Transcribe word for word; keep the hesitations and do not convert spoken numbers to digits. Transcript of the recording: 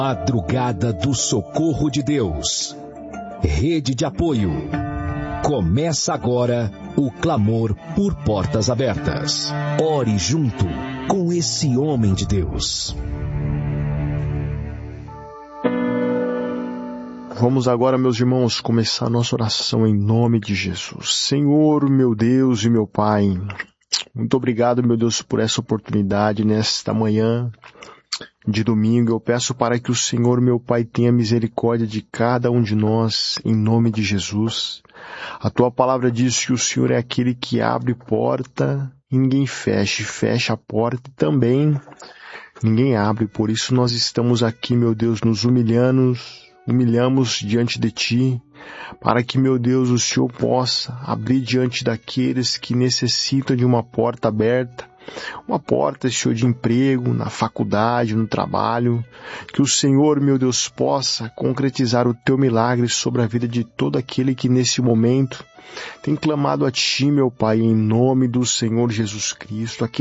Madrugada do Socorro de Deus. Rede de apoio. Começa agora o clamor por portas abertas. Ore junto com esse homem de Deus. Vamos agora, meus irmãos, começar a nossa oração em nome de Jesus. Senhor, meu Deus e meu Pai, muito obrigado, meu Deus, por essa oportunidade nesta manhã de domingo. Eu peço para que o Senhor, meu Pai, tenha misericórdia de cada um de nós, em nome de Jesus. A Tua palavra diz que o Senhor é aquele que abre porta e ninguém fecha, fecha a porta e também ninguém abre. Por isso nós estamos aqui, meu Deus, nos humilhando, humilhamos diante de Ti, para que, meu Deus, o Senhor possa abrir diante daqueles que necessitam de uma porta aberta, uma porta, Senhor, de emprego, na faculdade, no trabalho, que o Senhor, meu Deus, possa concretizar o Teu milagre sobre a vida de todo aquele que nesse momento tem clamado a Ti, meu Pai, em nome do Senhor Jesus Cristo,